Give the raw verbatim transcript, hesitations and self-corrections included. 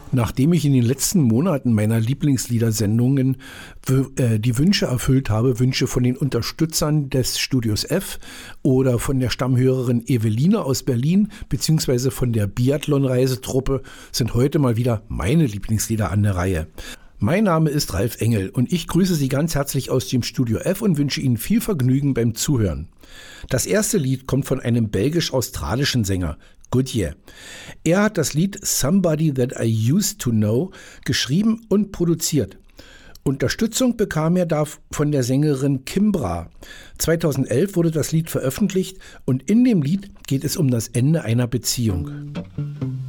Nachdem ich in den letzten Monaten meiner Lieblingsliedersendungen die Wünsche erfüllt habe, Wünsche von den Unterstützern des Studios F oder von der Stammhörerin Eveline aus Berlin beziehungsweise von der Biathlon-Reisetruppe, sind heute mal wieder meine Lieblingslieder an der Reihe. Mein Name ist Ralf Engel und ich grüße Sie ganz herzlich aus dem Studio F und wünsche Ihnen viel Vergnügen beim Zuhören. Das erste Lied kommt von einem belgisch-australischen Sänger, Goodyear. Er hat das Lied Somebody That I Used to Know geschrieben und produziert. Unterstützung bekam er da von der Sängerin Kimbra. zweitausendelf wurde das Lied veröffentlicht und in dem Lied geht es um das Ende einer Beziehung.